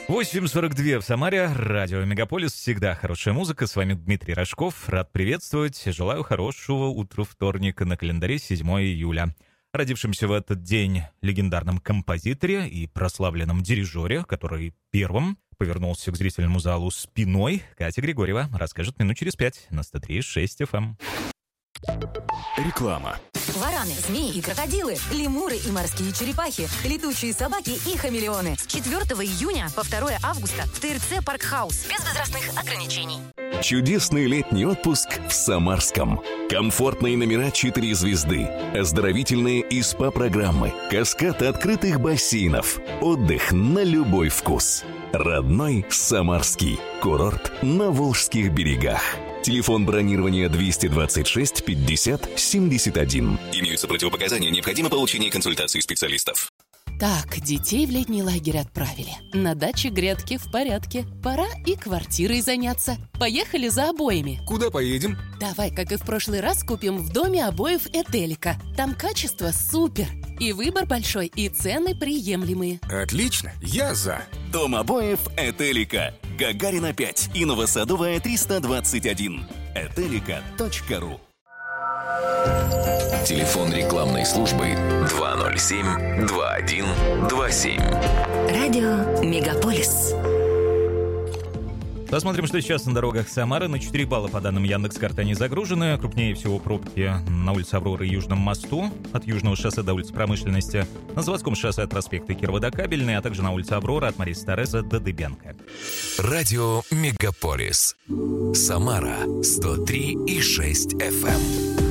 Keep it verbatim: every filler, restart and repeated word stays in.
восемь сорок два в Самаре, радио Мегаполис, всегда хорошая музыка, с вами Дмитрий Рожков, рад приветствовать, желаю хорошего утра вторника, на календаре седьмое июля. Родившемся в этот день легендарном композиторе и прославленном дирижере, который первым повернулся к зрительному залу спиной, Катя Григорьева расскажет минут через пять на сто три и шесть эф эм. Реклама. Вараны, змеи и крокодилы, лемуры и морские черепахи, летучие собаки и хамелеоны. С четвёртого июня по второе августа в ТРЦ Паркхаус. Без возрастных ограничений. Чудесный летний отпуск в Самарском. Комфортные номера четыре звезды, оздоровительные и СПА-программы, каскад открытых бассейнов, отдых на любой вкус. Родной Самарский. Курорт на Волжских берегах. Телефон бронирования двести двадцать шесть пятьдесят семьдесят один. Имеются противопоказания, необходимо получение консультации специалистов. Так, детей в летний лагерь отправили. На даче грядки в порядке. Пора и квартирой заняться. Поехали за обоями. Куда поедем? Давай, как и в прошлый раз, купим в доме обоев Этелика. Там качество супер. И выбор большой, и цены приемлемые. Отлично, я за. Дом обоев Этелика. Гагарина пять и Новосадовая триста двадцать один. этелика точка ру. Телефон рекламной службы два ноль семь два один два семь. Радио Мегаполис. Посмотрим, что сейчас на дорогах Самары. На четыре балла по данным Яндекс.Карты они загружены. Крупнее всего пробки на улице Авроры и Южном мосту, от Южного шоссе до улицы Промышленности, на Заводском шоссе от проспекта Кирова до Кабельной, а также на улице Аврора от Марисы Тореза до Дыбенко. Радио Мегаполис. Самара сто три и шесть эф эм.